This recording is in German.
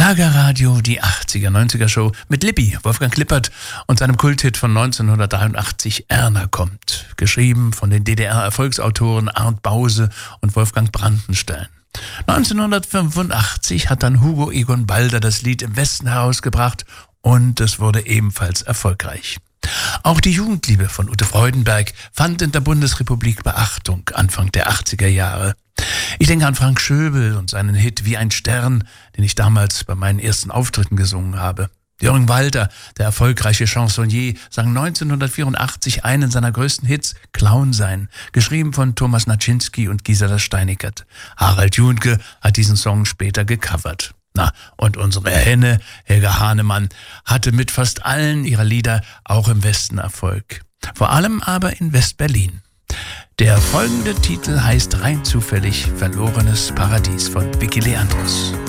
Schlagerradio, die 80er, 90er Show mit Lippi, Wolfgang Lippert und seinem Kulthit von 1983, Erna kommt. Geschrieben von den DDR-Erfolgsautoren Arndt Bause und Wolfgang Brandenstein. 1985 hat dann Hugo Egon Balder das Lied Im Westen herausgebracht und es wurde ebenfalls erfolgreich. Auch die Jugendliebe von Ute Freudenberg fand in der Bundesrepublik Beachtung Anfang der 80er Jahre. Ich denke an Frank Schöbel und seinen Hit Wie ein Stern, den ich damals bei meinen ersten Auftritten gesungen habe. Jürgen Walter, der erfolgreiche Chansonnier, sang 1984 einen seiner größten Hits, Clown sein, geschrieben von Thomas Naczynski und Gisela Steinickert. Harald Junke hat diesen Song später gecovert. Und unsere Henne, Helga Hahnemann, hatte mit fast allen ihrer Lieder auch im Westen Erfolg. Vor allem aber in West-Berlin. Der folgende Titel heißt rein zufällig Verlorenes Paradies von Vicky Leandros.